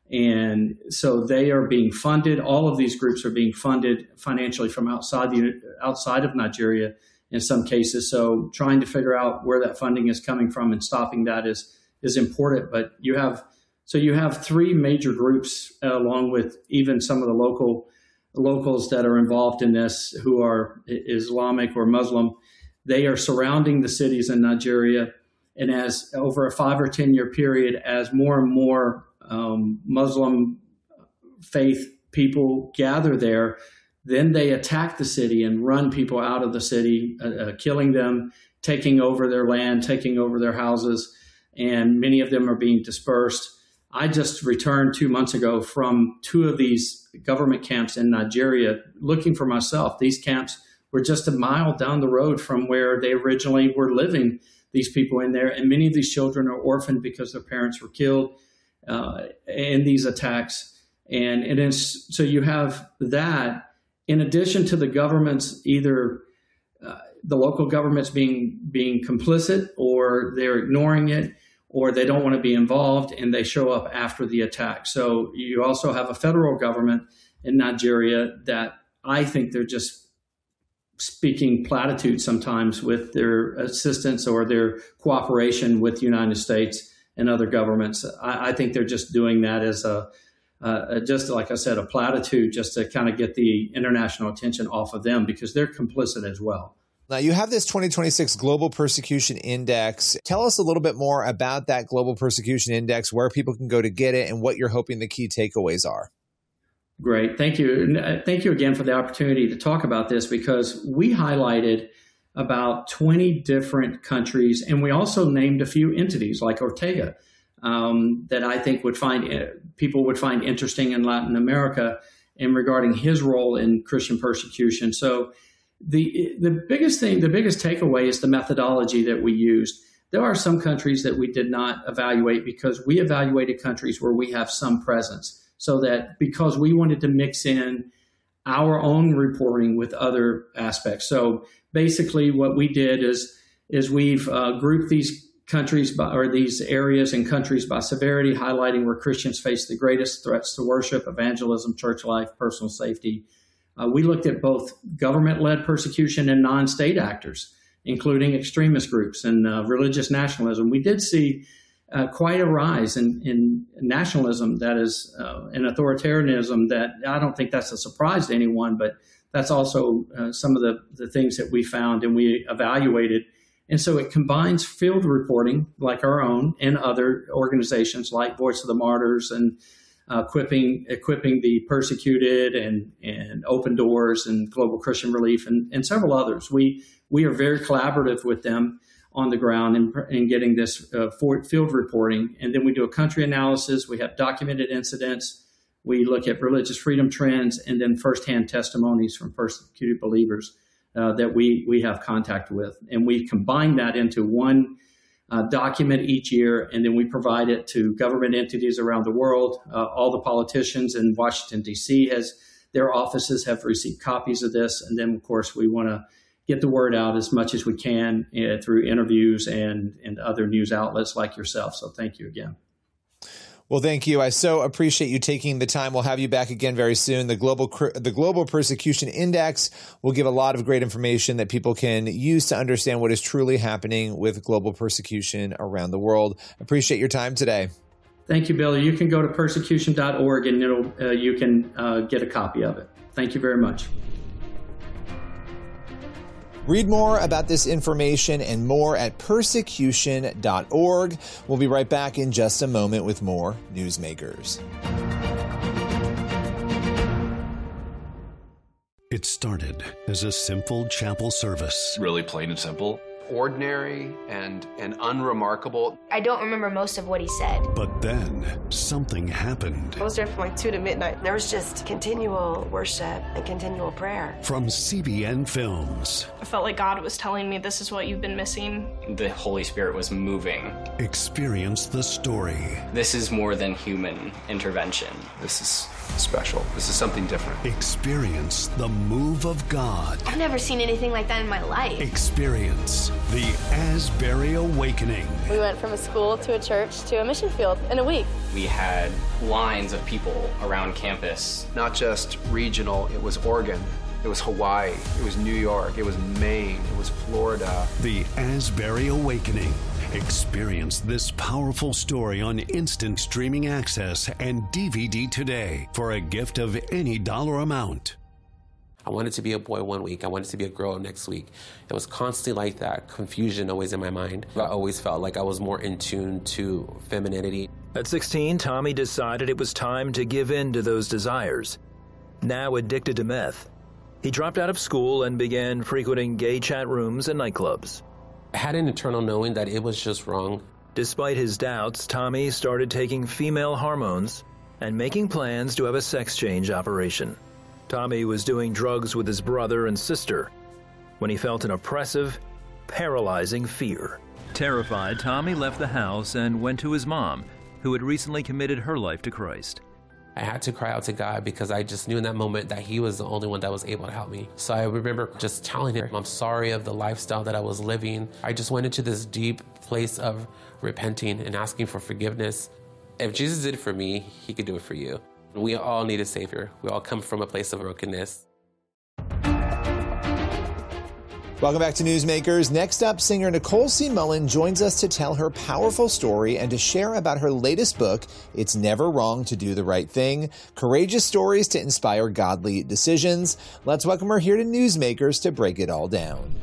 And so they are being funded. All of these groups are being funded financially from outside the outside of Nigeria in some cases. So trying to figure out where that funding is coming from and stopping that is is important. But you have so you have three major groups, uh, along with even some of the local locals that are involved in this, who are Islamic or Muslim. They are surrounding the cities in Nigeria. And as over a five or ten year period, as more and more um, Muslim faith people gather there, then they attack the city and run people out of the city, uh, uh, killing them, taking over their land, taking over their houses, and many of them are being dispersed. I just returned two months ago from two of these government camps in Nigeria looking for myself. These camps were just a mile down the road from where they originally were living, these people in there. And many of these children are orphaned because their parents were killed uh, in these attacks. And, and it's, so you have that in addition to the governments, either uh, the local governments being being complicit, or they're ignoring it, or they don't want to be involved and they show up after the attack. So you also have a federal government in Nigeria that I think they're just speaking platitudes sometimes with their assistance or their cooperation with the United States and other governments. I, I think they're just doing that as a, uh, just like I said, a platitude, just to kind of get the international attention off of them, because they're complicit as well. Now, you have this twenty twenty-six Global Persecution Index. Tell us a little bit more about that Global Persecution Index, where people can go to get it, and what you're hoping the key takeaways are. Great. Thank you. And thank you again for the opportunity to talk about this, because we highlighted about twenty different countries, and we also named a few entities like Ortega um, that I think would find people would find interesting in Latin America and regarding his role in Christian persecution. So The, the biggest thing, the biggest takeaway is the methodology that we used. There are some countries that we did not evaluate because we evaluated countries where we have some presence, so that because we wanted to mix in our own reporting with other aspects. So basically what we did is, is we've uh, grouped these countries by, or these areas and countries by severity, highlighting where Christians face the greatest threats to worship, evangelism, church life, personal safety. Uh, we looked at both government-led persecution and non-state actors, including extremist groups and uh, religious nationalism. We did see uh, quite a rise in, in nationalism, that is, uh, in authoritarianism, that I don't think that's a surprise to anyone, but that's also uh, some of the, the things that we found and we evaluated. And so it combines field reporting like our own and other organizations like Voice of the Martyrs and uh, equipping equipping the persecuted and, and Open Doors and Global Christian Relief and, and several others. We we are very collaborative with them on the ground in, in getting this uh, field reporting. And then we do a country analysis. We have documented incidents. We look at religious freedom trends and then firsthand testimonies from persecuted believers uh, that we, we have contact with. And we combine that into one uh, document each year, and then we provide it to government entities around the world. Uh, all the politicians in Washington, D C, has their offices have received copies of this. And then, of course, we want to get the word out as much as we can uh, through interviews and, and other news outlets like yourself. So thank you again. Well, thank you. I so appreciate you taking the time. We'll have you back again very soon. The Global the Global Persecution Index will give a lot of great information that people can use to understand what is truly happening with global persecution around the world. Appreciate your time today. Thank you, Billy. You can go to persecution dot org and it'll uh, you can uh, get a copy of it. Thank you very much. Read more about this information and more at persecution dot org. We'll be right back in just a moment with more Newsmakers. It started as a simple chapel service. Really plain and simple. Ordinary and, and unremarkable. I don't remember most of what he said. But then something happened. I was there from like two to midnight. There was just continual worship and continual prayer. From C B N Films. I felt like God was telling me, this is what you've been missing. The Holy Spirit was moving. Experience the story. This is more than human intervention. This is special. This is something different. Experience the move of God. I've never seen anything like that in my life. Experience the Asbury Awakening. We went from a school to a church to a mission field in a week. We had lines of people around campus. Not just regional, it was Oregon. It was Hawaii. It was New York. It was Maine. It was Florida. The Asbury Awakening. Experience this powerful story on instant streaming access and D V D today for a gift of any dollar amount. I wanted to be a boy one week. I wanted to be a girl next week. It was constantly like that, confusion always in my mind. I always felt like I was more in tune to femininity. At sixteen, Tommy decided it was time to give in to those desires. Now addicted to meth, he dropped out of school and began frequenting gay chat rooms and nightclubs. I had an internal knowing that it was just wrong. Despite his doubts, Tommy started taking female hormones and making plans to have a sex change operation. Tommy was doing drugs with his brother and sister when he felt an oppressive, paralyzing fear. Terrified, Tommy left the house and went to his mom, who had recently committed her life to Christ. I had to cry out to God because I just knew in that moment that he was the only one that was able to help me. So I remember just telling him, I'm sorry of the lifestyle that I was living. I just went into this deep place of repenting and asking for forgiveness. If Jesus did it for me, he could do it for you. We all need a savior. We all come from a place of brokenness. Welcome back to Newsmakers. Next up, singer Nicole C. Mullen joins us to tell her powerful story and to share about her latest book, It's Never Wrong to Do the Right Thing, Courageous Stories to Inspire Godly Decisions. Let's welcome her here to Newsmakers to break it all down.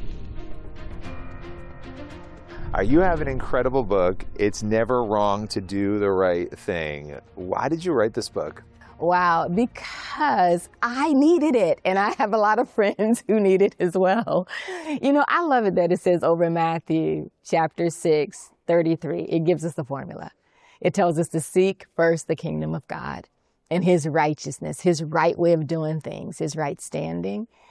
Uh, you have an incredible book, It's Never Wrong to Do the Right Thing. Why did you write this book? Wow, because I needed it, and I have a lot of friends who need it as well. You know, I love it that it says over in Matthew chapter six, thirty-three, it gives us the formula. It tells us to seek first the kingdom of God and his righteousness, his right way of doing things, his right standing.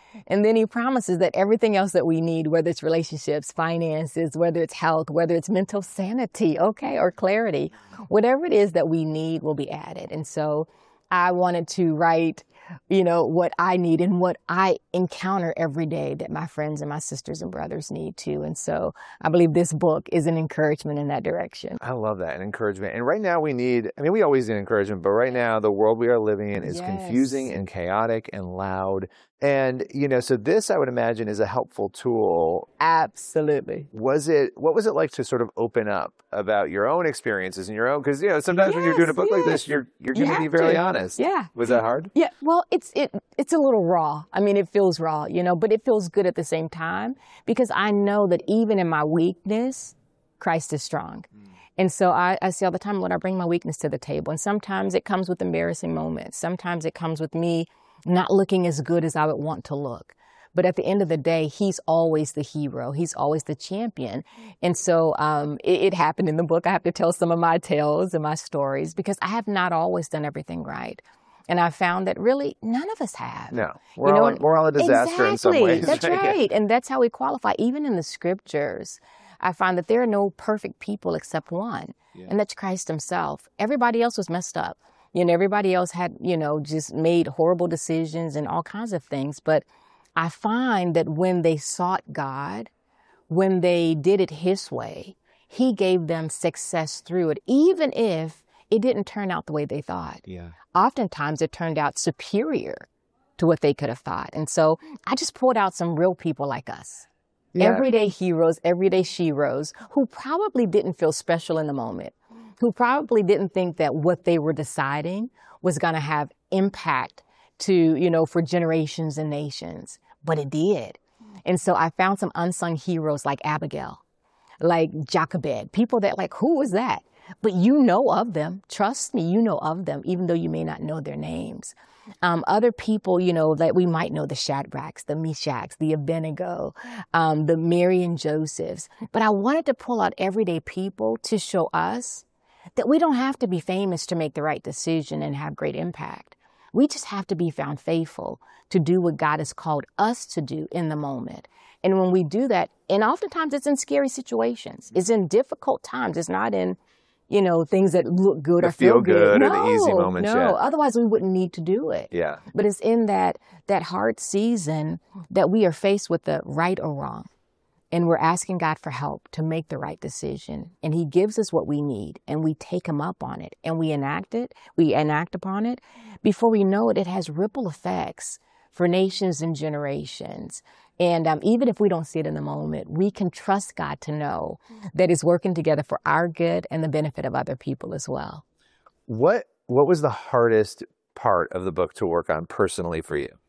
And then he promises that everything else that we need, whether it's relationships, finances, whether it's health, whether it's mental sanity, okay, or clarity, whatever it is that we need will be added. And so I wanted to write, you know, what I need and what I encounter every day that my friends and my sisters and brothers need too. And so I believe this book is an encouragement in that direction. I love that, an encouragement. And right now we need, I mean, we always need encouragement, but right now the world we are living in is Yes. confusing and chaotic and loud. And, you know, so this, I would imagine, is a helpful tool. Absolutely. Was it, what was it like to sort of open up about your own experiences and your own, because, you know, sometimes when you're doing a book like this, you're, you're You going to be have fairly to. honest. Yeah. Was that hard? Yeah, well, it's it it's a little raw. I mean, it feels raw, you know, but it feels good at the same time because I know that even in my weakness, Christ is strong. And so I, I say all the time, Lord, I bring my weakness to the table. And sometimes it comes with embarrassing moments. Sometimes it comes with me not looking as good as I would want to look. But at the end of the day, he's always the hero. He's always the champion. And so um, it, it happened in the book. I have to tell some of my tales and my stories because I have not always done everything right. And I found that really none of us have. No, we're, You know, all, we're all a disaster exactly. in some ways. That's right. And that's how we qualify. Even in the scriptures, I find that there are no perfect people except one, yeah. and that's Christ himself. Everybody else was messed up. You know, everybody else had, you know, just made horrible decisions and all kinds of things. But I find that when they sought God, when they did it his way, he gave them success through it, even if it didn't turn out the way they thought. Yeah. Oftentimes it turned out superior to what they could have thought. And so I just pulled out some real people like us. Yeah. Everyday heroes, everyday sheroes, who probably didn't feel special in the moment, who probably didn't think that what they were deciding was going to have impact to, you know, for generations and nations, but it did. And so I found some unsung heroes like Abigail, like Jochebed, people that like, who was that? But you know of them. Trust me, you know of them, even though you may not know their names. Um, other people, you know, that we might know, the Shadrachs, the Meshachs, the Abednego, um, the Mary and Josephs. But I wanted to pull out everyday people to show us that we don't have to be famous to make the right decision and have great impact. We just have to be found faithful to do what God has called us to do in the moment. And when we do that, and oftentimes it's in scary situations, it's in difficult times, it's not in, you know, things that look good The or feel, feel good or no, the easy moments, No, yeah. otherwise we wouldn't need to do it. Yeah. But it's in that that hard season that we are faced with the right or wrong. And we're asking God for help to make the right decision. And he gives us what we need and we take him up on it and we enact it. We enact upon it. Before we know it, it has ripple effects for nations and generations. And um, even if we don't see it in the moment, we can trust God to know that it's working together for our good and the benefit of other people as well. What What was the hardest part of the book to work on personally for you?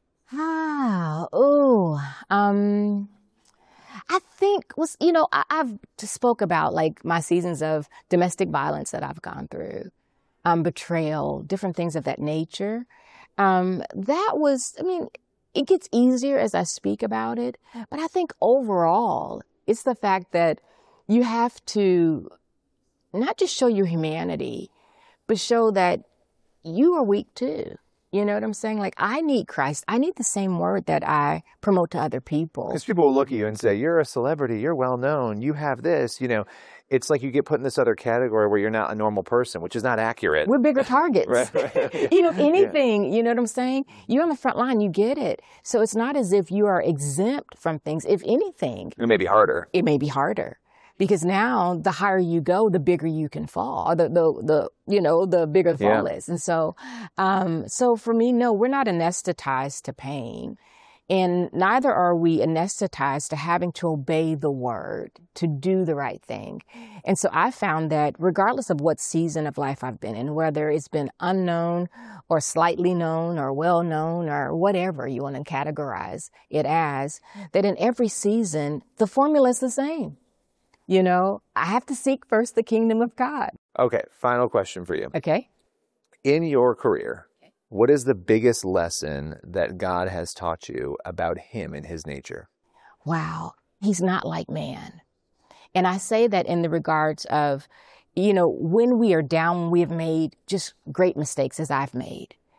Ah, oh, um, I think was, you know, I, I've just spoke about like my seasons of domestic violence that I've gone through, um, betrayal, different things of that nature. Um, that was, I mean, it gets easier as I speak about it, but I think overall, it's the fact that you have to not just show your humanity, but show that you are weak too. You know what I'm saying? Like, I need Christ. I need the same word that I promote to other people. Because people will look at you and say, you're a celebrity, you're well known, you have this, you know. It's like you get put in this other category where you're not a normal person, which is not accurate. We're bigger targets. Right, right. You know, if anything, yeah. You know what I'm saying? You're on the front line, you get it. So it's not as if you are exempt from things. If anything, It may be harder. it may be harder. Because now the higher you go, the bigger you can fall, or the, the, the you know, the bigger the fall Yeah. is. And so, um, so for me, no, we're not anesthetized to pain. And neither are we anesthetized to having to obey the word, to do the right thing. And so I found that regardless of what season of life I've been in, whether it's been unknown or slightly known or well known or whatever you want to categorize it as, that in every season, the formula is the same. You know, I have to seek first the kingdom of God. Okay, final question for you. Okay. In your career, what is the biggest lesson that God has taught you about him and his nature? Wow. He's not like man. And I say that in the regards of, you know, when we are down, we have made just great mistakes as I've made.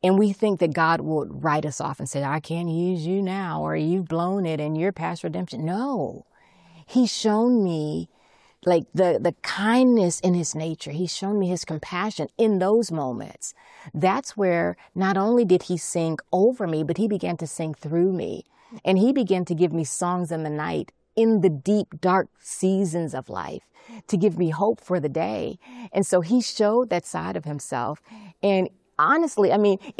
And we think that God would write us off and say, I can't use you now, or you've blown it and you're past redemption. No, he's shown me like the, the kindness in his nature. He's shown me his compassion in those moments. That's where not only did he sing over me, but he began to sing through me. And he began to give me songs in the night in the deep, dark seasons of life to give me hope for the day. And so he showed that side of himself. And honestly, I mean,